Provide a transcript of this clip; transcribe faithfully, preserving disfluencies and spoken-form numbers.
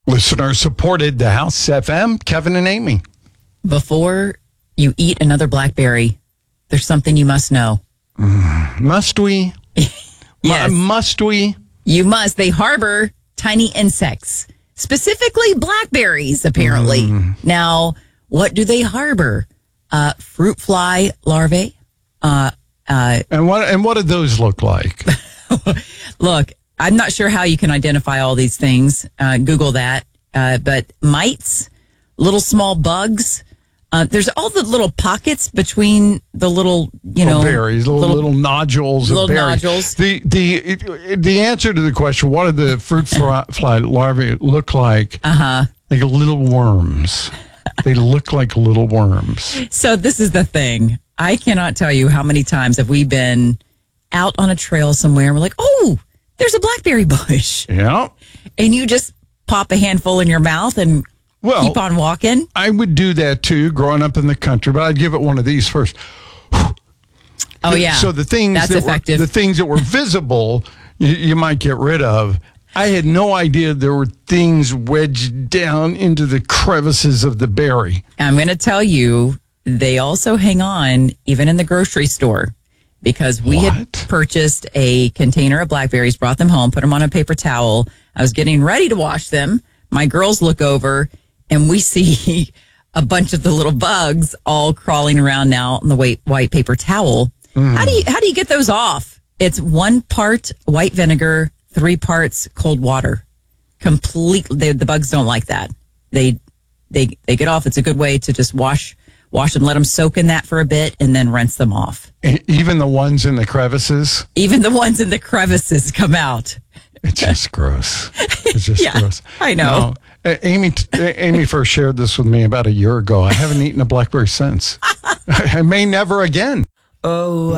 Listener supported the House F M, Kevin and Amy. Before you eat another blackberry, there's something you must know. Mm, must we? Yes. M- must we? You must. They harbor tiny insects, specifically blackberries, apparently. Mm. Now, what do they harbor? Uh, fruit fly larvae. Uh, uh, and what and what do those look like? Look, I'm not sure how you can identify all these things. Uh, Google that. Uh, but mites, little small bugs. Uh, there's all the little pockets betwyn the little, you know, little berries, little, little, little nodules, little of berries. nodules. The the the answer to the question, what do the fruit fly larvae look like? Uh huh. Like little worms. They look like little worms. So this is the thing. I cannot tell you how many times have we been out on a trail somewhere and we're like, oh, there's a blackberry bush. Yeah. And you just pop a handful in your mouth and well, keep on walking. I would do that too, growing up in the country, but I'd give it one of these first. Oh yeah. So the things That's that effective. were, the things that were visible, you, you might get rid of. I had no idea there were things wedged down into the crevices of the berry. I'm going to tell you, they also hang on even in the grocery store, because we what? had purchased a container of blackberries, brought them home, put them on a paper towel. I was getting ready to wash them. My girls look over and we see a bunch of the little bugs all crawling around now on the white, white paper towel. Mm. How do you, how do you get those off? It's one part white vinegar, three parts cold water. Completely, they, the bugs don't like that. They, they, they get off. It's a good way to just wash, wash them, let them soak in that for a bit, and then rinse them off. Even the ones in the crevices? Even the ones in the crevices come out. It's just gross. It's just yeah, gross. I know. No, Amy, Amy first shared this with me about a year ago. I haven't eaten a blackberry since. I may never again. Oh.